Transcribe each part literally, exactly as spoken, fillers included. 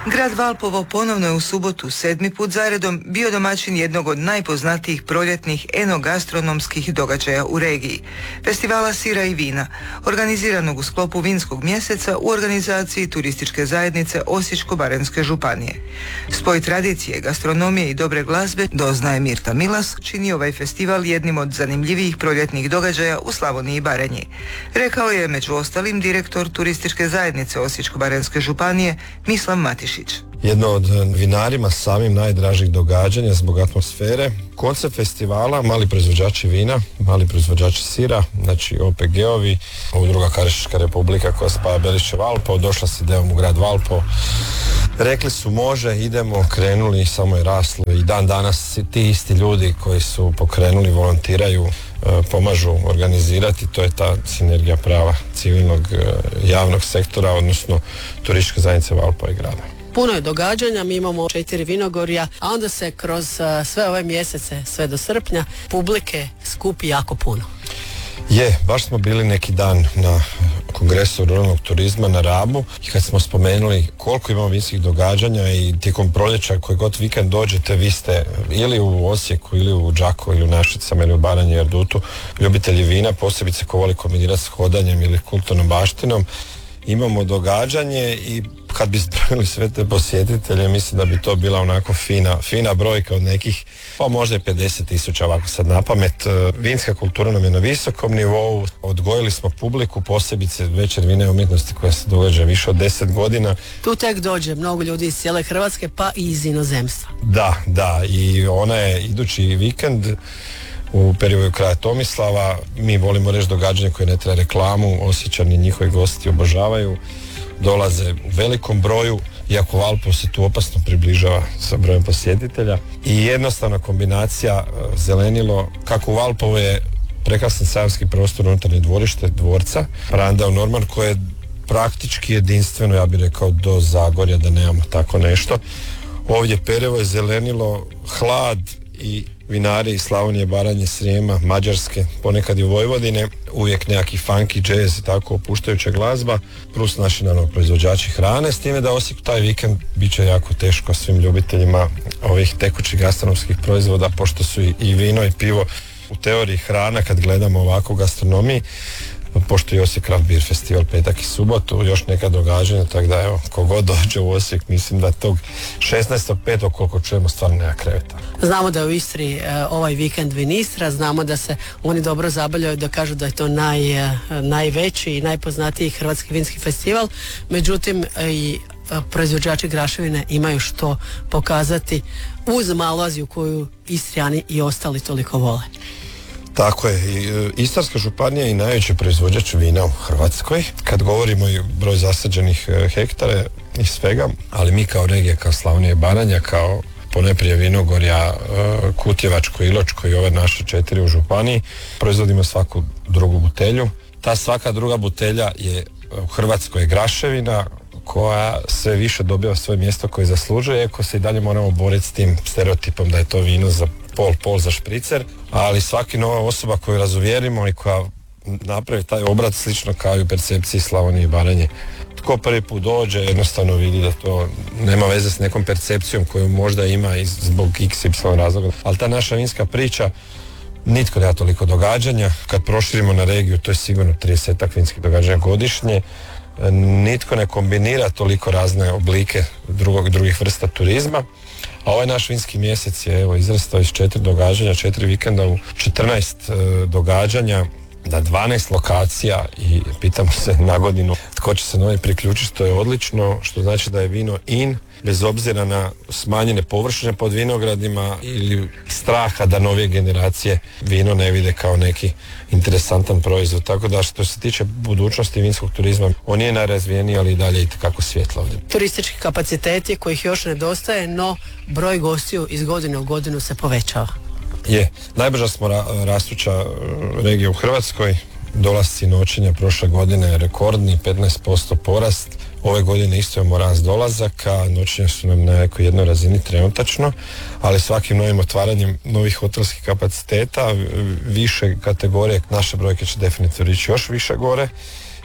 Grad Valpovo ponovno je u subotu sedmi put zaredom bio domaćin jednog od najpoznatijih proljetnih enogastronomskih događaja u regiji, festivala sira i vina, organiziranog u sklopu vinskog mjeseca u organizaciji turističke zajednice Osječko-baranjske županije. Spoj tradicije, gastronomije i dobre glazbe, doznaje Mirta Milas, čini ovaj festival jednim od zanimljivijih proljetnih događaja u Slavoniji i Baranji. Rekao je među ostalim direktor turističke zajednice Osječko-baranjske županije Mislav Matišić. Jedno od vinarima samim najdražih događanja zbog atmosfere. Koncept festivala, mali proizvođači vina, mali proizvođači sira, znači O P G-ovi, Udruga Kariška republika koja spaja Belišće Valpovo, došla s idejom u grad Valpovo. Rekli su može, idemo, krenuli, samo je raslo i dan danas ti isti ljudi koji su pokrenuli, volontiraju, pomažu organizirati, to je ta sinergija prava civilnog javnog sektora, odnosno turističke zajednice Valpova i grada. Puno je događanja, mi imamo četiri vinogorja, a onda se kroz sve ove mjesece, sve do srpnja, publike skupi jako puno. Je, baš smo bili neki dan na kongresu ruralnog turizma na Rabu i kad smo spomenuli koliko imamo vinskih događanja i tijekom proljeća koji god vikend dođete, vi ste ili u Osijeku ili u Đakovu ili u Našicama ili u Baranji i Erdutu ljubitelji vina, posebice ko voli kombinirati s hodanjem ili kulturnom baštinom. Imamo događanje i kad bi zbrojili sve te posjetitelje, mislim da bi to bila onako fina, fina brojka od nekih, pa možda i pedeset tisuća ovako sad na pamet. Vinska kultura nam je na visokom nivou, odgojili smo publiku, posebice Večer vina i umjetnosti koja se događa više od deset godina. Tu tek dođe mnogo ljudi iz cijele Hrvatske pa i iz inozemstva. Da, da, i ona je idući vikend u periodu kraja Tomislava. Mi volimo reći događanje koje ne treba reklamu, Osječani, njihovi gosti obožavaju, dolaze u velikom broju, iako Valpovo se tu opasno približava sa brojem posjetitelja. I jednostavna kombinacija zelenilo, kako u Valpovo je prekrasan sajamski prostor, unutarnje dvorište dvorca Branda u Norman, koje je praktički jedinstveno, ja bih rekao, do Zagorja, da nemamo tako nešto. Ovdje Perevo je zelenilo, hlad i vinari iz Slavonije, Baranje, Srijema, Mađarske, ponekad i Vojvodine, uvijek nekakvi funky, jazz i tako opuštajuća glazba, plus naši naravno proizvođači hrane, s time da Osijek taj vikend bit će jako teško svim ljubiteljima ovih tekućih gastronomskih proizvoda, pošto su i, i vino i pivo u teoriji hrana kad gledamo ovako gastronomiji, pošto je Osijek Craft Beer Festival petak i subotu, još neka događanja, tako da evo, kogod dođe u Osijek, mislim da tog šesnaestog petog koliko čujemo stvarno nema kreveta. Znamo da je u Istri e, ovaj vikend Vinistra, znamo da se oni dobro zabavljaju, da kažu da je to naj, e, najveći i najpoznatiji hrvatski vinski festival, međutim e, i e, proizvođači graševine imaju što pokazati uz Malvaziju koju Istrijani i ostali toliko vole. Tako je, Istarska županija je i najveći proizvođač vina u Hrvatskoj, kad govorimo i broj zasađenih hektara i svega, ali mi kao regija, kao Slavonija i Baranja, kao ponajprije Vinogorja, Kutjevačko, Iločko i ove naše četiri u županiji, proizvodimo svaku drugu butelju. Ta svaka druga butelja je u Hrvatskoj graševina koja sve više dobiva svoje mjesto koje zaslužuje, iako se i dalje moramo boriti s tim stereotipom da je to vino za pol, pol za špricer, ali svaki nova osoba koju razuvjerimo i koja napravi taj obrat slično kao i u percepciji Slavonije i Baranje. Tko prvi put dođe, jednostavno vidi da to nema veze s nekom percepcijom koju možda ima i zbog iks ipsilon razloga. Ali ta naša vinska priča, nitko nema toliko događanja. Kad proširimo na regiju, to je sigurno tridesetak vinskih događanja godišnje. Nitko ne kombinira toliko razne oblike drugog, drugih vrsta turizma. A ovaj naš vinski mjesec je evo izrastao iz četiri događanja, četiri vikenda u četrnaest e, događanja na dvanaest lokacija i pitamo se na godinu tko će se novi priključiti, što je odlično, što znači da je vino in, bez obzira na smanjene površine pod vinogradima ili straha da novije generacije vino ne vide kao neki interesantan proizvod. Tako da što se tiče budućnosti vinskog turizma, on je najrazvijeniji, ali i dalje itekako svjetlo ovdje. Turistički kapaciteti kojih još nedostaje, no broj gostiju iz godine u godinu se povećava. Je, najbrža smo ra- rastuća regija u Hrvatskoj, dolasci noćenja prošle godine rekordni, petnaest posto porast. Ove godine isto imamo rast dolazaka, noćenja su nam na nekoj jednoj razini trenutačno, ali svakim novim otvaranjem novih hotelskih kapaciteta, više kategorije, naše brojke će definitivno ići još više gore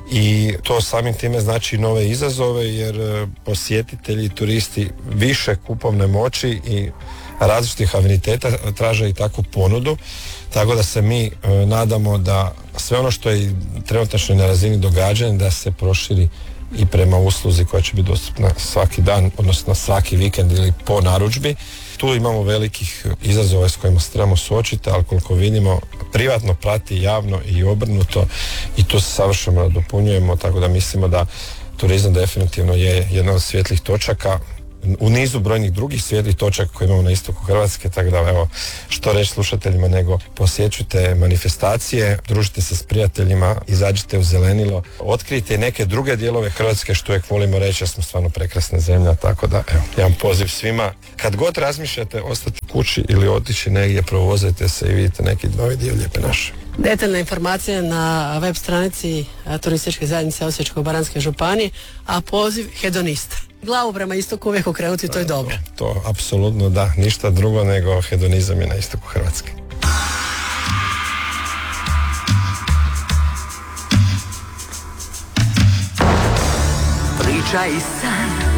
i to samim time znači nove izazove jer e, posjetitelji i turisti više kupovne moći i različitih afiniteta traže i takvu ponudu, tako da se mi e, nadamo da sve ono što je trenutačno na razini događanja da se proširi i prema usluzi koja će biti dostupna svaki dan, odnosno svaki vikend ili po narudžbi. Tu imamo velikih izazova s kojima se trebamo suočiti, ali koliko vidimo, privatno prati javno i obrnuto i tu se savršeno nadopunjujemo, tako da mislimo da turizam definitivno je jedna od svjetlih točaka u nizu brojnih drugih svijetlih točaka koje imamo na istoku Hrvatske, tako da evo, što reći slušateljima nego posjećujte manifestacije, družite se s prijateljima, izađite u zelenilo, otkrijte neke druge dijelove Hrvatske što uvijek volimo reći, jer smo stvarno prekrasna zemlja, tako da evo, jedan poziv svima. Kad god razmišljate ostati kući ili otići negdje, provozajte se i vidite neki novi dio lijepe naše. Detaljna informacija na web stranici Turističke zajednice Osječko-baranjske županije, a poziv hedonista. Glavu prema istoku uvijek okrenuti, to je dobro. To apsolutno da, ništa drugo nego hedonizam je na istoku Hrvatske. Priča i san.